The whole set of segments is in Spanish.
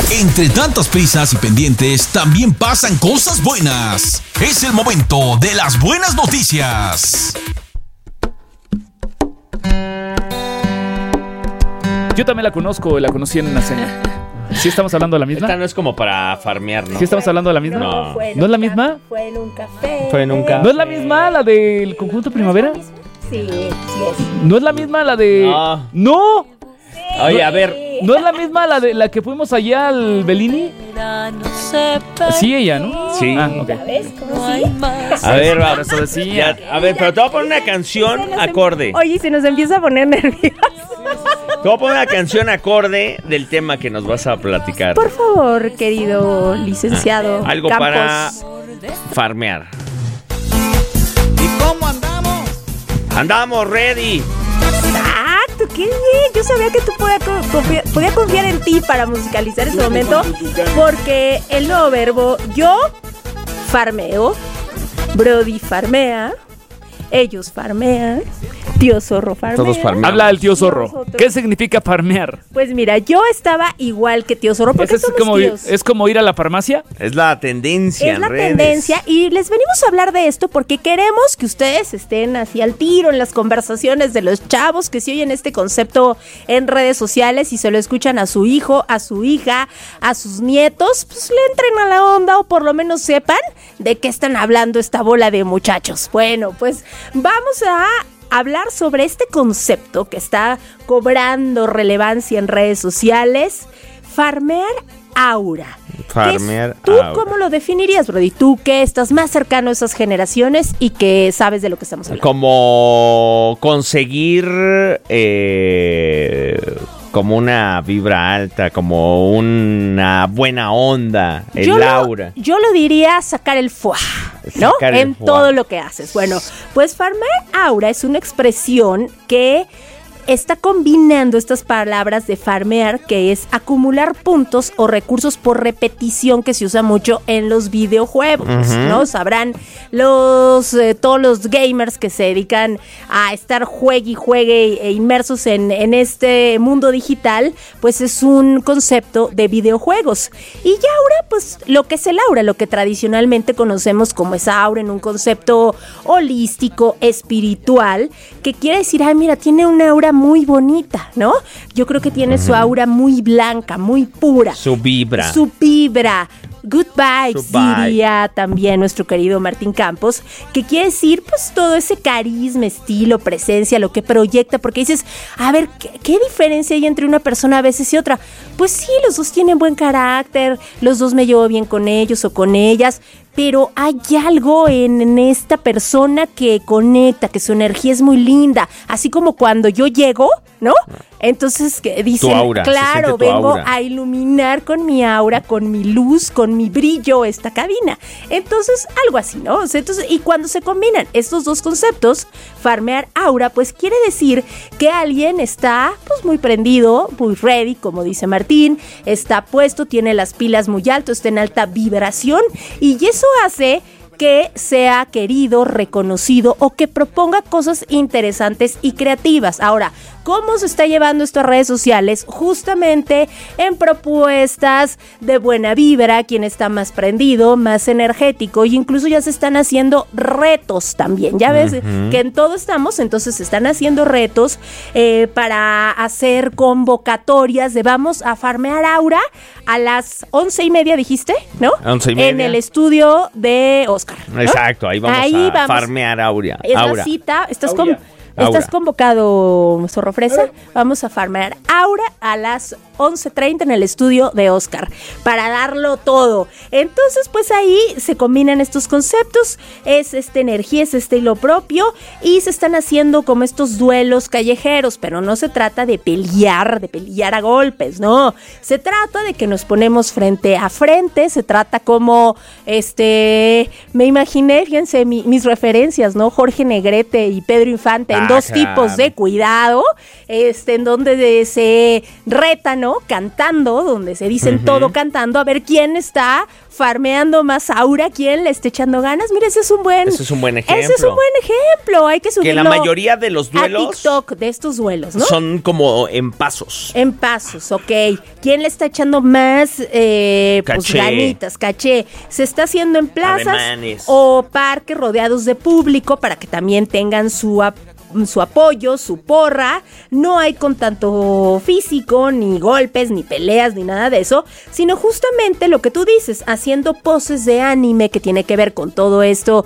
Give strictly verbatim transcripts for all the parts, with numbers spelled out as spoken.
Entre tantas prisas y pendientes, también pasan cosas buenas. Es el momento de las buenas noticias. Yo también la conozco, la conocí en una cena. ¿Sí estamos hablando de la misma? Esta no es como para farmear, ¿no? ¿Sí estamos hablando de la misma? No. fue en ¿No es la un misma? ca- Fue en un café. Fue en un café. ¿No es la misma la del conjunto primavera? Sí, sí es. ¿No es la misma la de...? No. ¡No! Oye, a ver. ¿No es la misma la de la que fuimos allá al Bellini? Sí, ella, ¿no? Sí. Ah, ok. ¿Ya ves cómo sí? A ver, va. Eso decía. Ya, a ver, pero te voy a poner una canción acorde. Oye, se nos empieza a poner nerviosos. Te voy a poner una canción acorde del tema que nos vas a platicar. Por favor, querido licenciado Algo Campos. para farmear. ¿Y cómo andamos? Andamos ready. Exacto, qué bien. Yo sabía que tú podías confiar, podía confiar en ti para musicalizar ese momento, porque el nuevo verbo yo farmeo, Brody farmea, ellos farmean, tío zorro farmea. Todos farmeamos. Habla el tío zorro. Nosotros. ¿Qué significa farmear? Pues mira, yo estaba igual que tío zorro, porque Ese es somos como, tíos. es como ir a la farmacia. Es la tendencia Es en la redes. tendencia y les venimos a hablar de esto porque queremos que ustedes estén así al tiro en las conversaciones de los chavos que si oyen este concepto en redes sociales y se lo escuchan a su hijo, a su hija, a sus nietos, pues le entren a la onda o por lo menos sepan de qué están hablando esta bola de muchachos. Bueno, pues vamos a hablar sobre este concepto que está cobrando relevancia en redes sociales, farmear aura. Farmear ¿Tú aura. cómo lo definirías, Brody? Tú que estás más cercano a esas generaciones y que sabes de lo que estamos hablando. Como conseguir eh, como una vibra alta, como una buena onda, el yo aura. Lo, yo lo diría sacar el fuá, ¿no? Sacar el en fuá. todo lo que haces. Bueno, pues farmear aura es una expresión que está combinando estas palabras de farmear, que es acumular puntos o recursos por repetición, que se usa mucho en los videojuegos, Uh-huh. ¿no? Sabrán los eh, todos los gamers que se dedican a estar juegue y juegue e inmersos en, en este mundo digital, pues es un concepto de videojuegos. Y ya aura, pues lo que es el aura, lo que tradicionalmente conocemos como esa aura en un concepto holístico, espiritual, que quiere decir, ay, mira, tiene una aura muy bonita, ¿no? Yo creo que tiene su aura muy blanca, muy pura. Su vibra. Su vibra. Good vibes, Su vibe. diría también nuestro querido Martín Campos, que quiere decir pues todo ese carisma, estilo, presencia, lo que proyecta, porque dices, a ver, ¿qué, qué diferencia hay entre una persona a veces y otra? Pues sí, los dos tienen buen carácter, los dos me llevo bien con ellos o con ellas, pero hay algo en, en esta persona que conecta, que su energía es muy linda, así como cuando yo llego, ¿no? Entonces que dicen, Tu aura, se siente claro, tu vengo aura. a iluminar con mi aura, con mi luz, con mi brillo esta cabina. Entonces, algo así, ¿no? O sea, entonces, y cuando se combinan estos dos conceptos, farmear aura, pues quiere decir que alguien está pues muy prendido, muy ready, como dice Martín, está puesto, tiene las pilas muy alto, está en alta vibración, y eso hace que sea querido, reconocido o que proponga cosas interesantes y creativas. Ahora, ¿cómo se está llevando esto a redes sociales? Justamente en propuestas de buena vibra, quien está más prendido, más energético, y incluso ya se están haciendo retos también. Ya ves uh-huh. que en todo estamos, entonces se están haciendo retos eh, para hacer convocatorias de vamos a farmear aura a las once y media, dijiste, ¿no? Once y media. En el estudio de Oscar. ¿No? Exacto, ahí vamos ahí a vamos. farmear aura. Es aura. la cita, estás, Aura. con, estás Aura. convocado, Zorro Fresa. Vamos a farmear aura a las once treinta en el estudio de Oscar para darlo todo. Entonces, pues ahí se combinan estos conceptos, es esta energía, es este hilo propio, y se están haciendo como estos duelos callejeros, pero no se trata de pelear, de pelear a golpes, no. Se trata de que nos ponemos frente a frente, se trata como, este, me imaginé, fíjense, mi, mis referencias, ¿no? Jorge Negrete y Pedro Infante en con dos claro. tipos de cuidado, este, en donde de, se retan, ¿no? Cantando, donde se dicen uh-huh. todo cantando, a ver quién está farmeando más aura, quién le está echando ganas. Mira, ese es un buen... Ese es un buen ejemplo. Ese es un buen ejemplo. Hay que subirlo que la mayoría de los duelos... a TikTok, de estos duelos, ¿no? Son como en pasos. En pasos, ok. ¿Quién le está echando más eh, pues, ganitas, caché? Se está haciendo en plazas Alemanes. O parques rodeados de público para que también tengan su apoyo. su apoyo, su porra, no hay con tanto físico, ni golpes, ni peleas, ni nada de eso, sino justamente lo que tú dices, haciendo poses de anime que tiene que ver con todo esto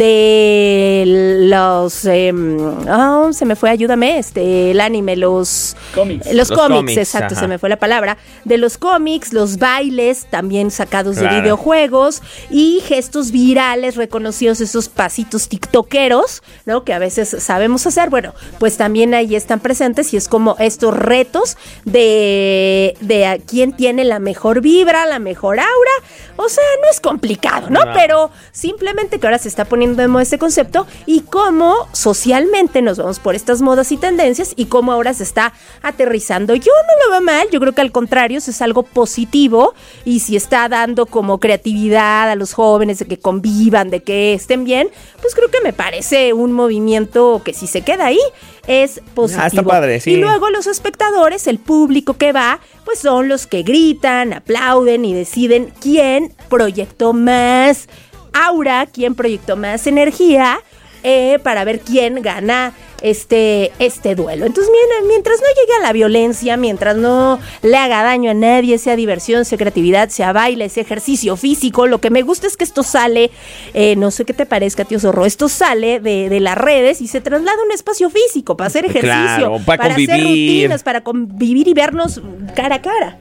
de los, eh, oh, se me fue, ayúdame, este, el anime, los cómics, los, los cómics, cómics, exacto, ajá. se me fue la palabra, de los cómics, los bailes, también sacados claro. de videojuegos y gestos virales reconocidos, esos pasitos tiktokeros, ¿no? Que a veces sabemos hacer, bueno, pues también ahí están presentes y es como estos retos de, de a quién tiene la mejor vibra, la mejor aura, o sea, no es complicado, ¿no? no. Pero simplemente que ahora se está poniendo de moda este concepto y cómo socialmente nos vamos por estas modas y tendencias y cómo ahora se está aterrizando. Yo no lo veo mal, yo creo que al contrario, eso es algo positivo y si está dando como creatividad a los jóvenes de que convivan, de que estén bien, pues creo que me parece un movimiento que si se queda ahí, es positivo. Ah, está padre, sí. Y luego los espectadores, el público que va, pues son los que gritan, aplauden y deciden quién proyectó más aura, quién proyectó más energía, eh, para ver quién gana este, este duelo. Entonces, mientras no llegue a la violencia, mientras no le haga daño a nadie, sea diversión, sea creatividad, sea baile, sea ejercicio físico, lo que me gusta es que esto sale, eh, no sé qué te parezca, tío Zorro, esto sale de, de las redes y se traslada a un espacio físico para hacer ejercicio, claro, para, para convivir. hacer rutinas, para convivir y vernos cara a cara.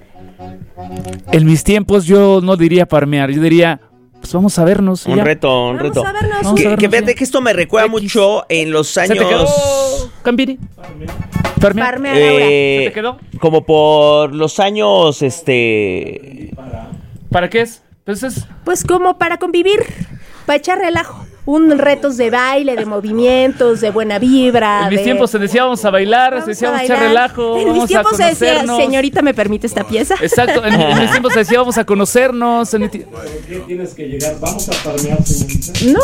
En mis tiempos yo no diría farmear, yo diría... Pues vamos a vernos. Un ya. reto, un Vamos reto. a vernos. Vamos Que, a vernos, que fíjate ya. que esto me recuerda X. mucho en los años... ¿Se te quedó, Campini? ¿Farmear? Farmear eh, ¿Se te quedó? Como por los años, este... ¿Para qué es? Pues es... Pues como para convivir, para echar relajo. Un retos de baile, de movimientos, de buena vibra. En mis de... tiempos se decía vamos a bailar, Vamos se decía a vamos a echar bailar. relajo, En vamos mis a tiempos se decía, conocernos. señorita, ¿me permite esta pieza? Exacto, en, en mis tiempos se decía vamos a conocernos. En mi ti- ¿Qué tienes que llegar? Vamos a farmear, señorita. No.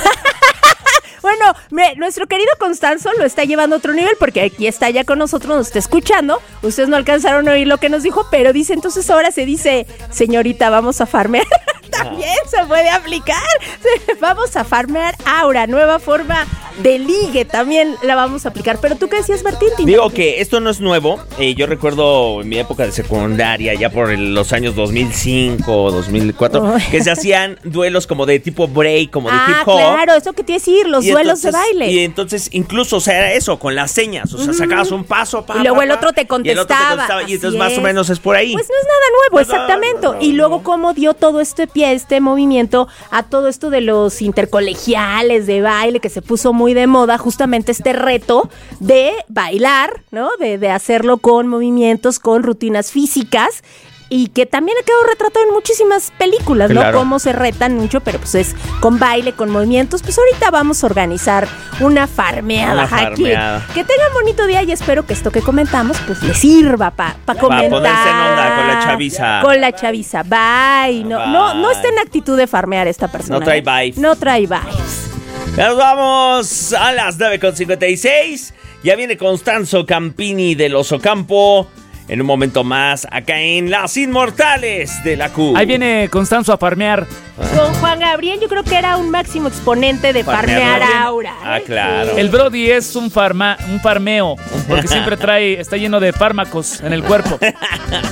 Bueno, me, nuestro querido Constanzo lo está llevando a otro nivel porque aquí está ya con nosotros, nos está escuchando. Ustedes no alcanzaron a oír lo que nos dijo, pero dice, entonces ahora se dice, señorita, vamos a farmear. También se puede aplicar. Vamos a farmear aura, nueva forma de ligue, también la vamos a aplicar. Pero tú qué decías, Martín. Digo que esto no es nuevo. Eh, yo recuerdo en mi época de secundaria, ya por el- los años dos mil cinco, dos mil cuatro, Uy. que se hacían duelos como de tipo break, como de Ah, hip hop. claro, eso que te iba a decir, los Y duelos entonces- de baile. Y entonces, incluso, o sea, era eso, con las señas. O sea, sacabas un paso, pa, Y luego pa, el pa, otro te Y el otro te contestaba, contestaba. Y así entonces, más o es. menos, es por ahí. Pues no es nada nuevo, Pues no, exactamente. no, no, y luego no. cómo dio todo este pie, este movimiento a todo esto de los intercolegiales de baile que se puso muy de moda, justamente este reto de bailar, ¿no? De, de hacerlo con movimientos, con rutinas físicas. Y que también ha quedado retratado en muchísimas películas, ¿no? Claro. Cómo se retan mucho, pero pues es con baile, con movimientos. Pues ahorita vamos a organizar una farmeada Una aquí. farmeada. Que tengan bonito día y espero que esto que comentamos pues les sirva para pa comentar. ponerse en onda con la chaviza. Con la chaviza. Bye. No, no, no Bye. está en actitud de farmear esta persona. No trae ¿eh? vibes. No trae vibes. Nos vamos a las nueve con cincuenta y seis. Ya viene Constanzo Campini del Osocampo. En un momento más, acá en Las Inmortales de la Q. Ahí viene Constanzo a farmear. Con Juan Gabriel yo creo que era un máximo exponente de farmear Farmeador. aura. ¿eh? Ah, claro. El Brody es un, farma, un farmeo, porque siempre trae, está lleno de fármacos en el cuerpo.